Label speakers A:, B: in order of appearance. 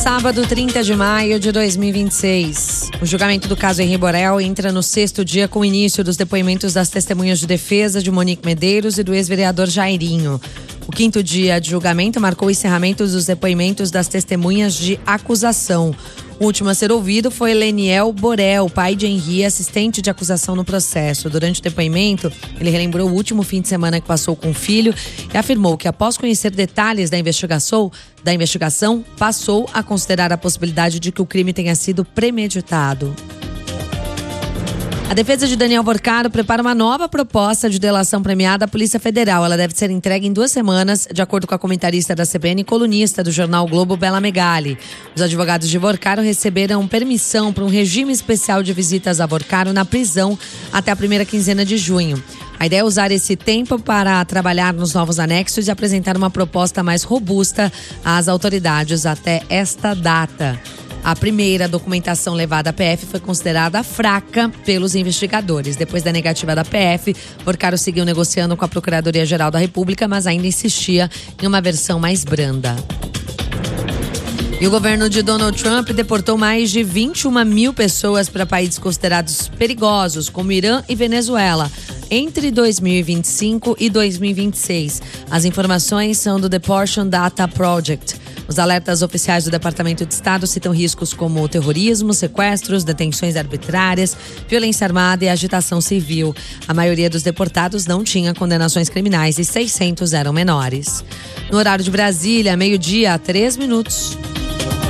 A: Sábado, 30 de maio de 2026. O julgamento do caso Henri Borel entra no 6º dia com o início dos depoimentos das testemunhas de defesa de Monique Medeiros e do ex-vereador Jairinho. O 5º dia de julgamento marcou o encerramento dos depoimentos das testemunhas de acusação. O último a ser ouvido foi Leniel Borel, pai de Henri, assistente de acusação no processo. Durante o depoimento, ele relembrou o último fim de semana que passou com o filho e afirmou que, após conhecer detalhes da investigação, passou a considerar a possibilidade de que o crime tenha sido premeditado. A defesa de Daniel Porcaro prepara uma nova proposta de delação premiada à Polícia Federal. Ela deve ser entregue em 2 semanas, de acordo com a comentarista da CBN e colunista do jornal Globo, Bela Megali. Os advogados de Porcaro receberam permissão para um regime especial de visitas a Porcaro na prisão até a primeira quinzena de junho. A ideia é usar esse tempo para trabalhar nos novos anexos e apresentar uma proposta mais robusta às autoridades até esta data. A primeira documentação levada à PF foi considerada fraca pelos investigadores. Depois da negativa da PF, Porcaro seguiu negociando com a Procuradoria-Geral da República, mas ainda insistia em uma versão mais branda. E o governo de Donald Trump deportou mais de 21 mil pessoas para países considerados perigosos, como Irã e Venezuela, entre 2025 e 2026. As informações são do Deportation Data Project. Os alertas oficiais do Departamento de Estado citam riscos como terrorismo, sequestros, detenções arbitrárias, violência armada e agitação civil. A maioria dos deportados não tinha condenações criminais e 600 eram menores. No horário de Brasília, 12:03.